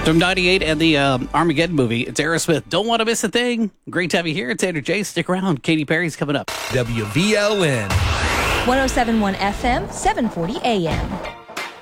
From 98 and the Armageddon movie, it's Aerosmith. Don't want to miss a thing. Great to have you here. It's Andrew J. Stick around. Katy Perry's coming up. WVLN. 107.1 FM, 740 AM.